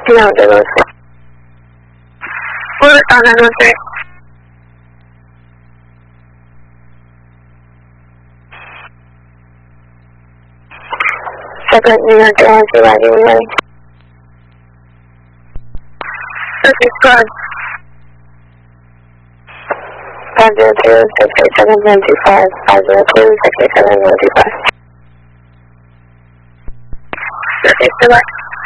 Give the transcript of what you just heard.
No, there was. What on that was it? Second, New York, Jersey, ready, ready. This is good. 502-687-125, 502-687-125. This is the right.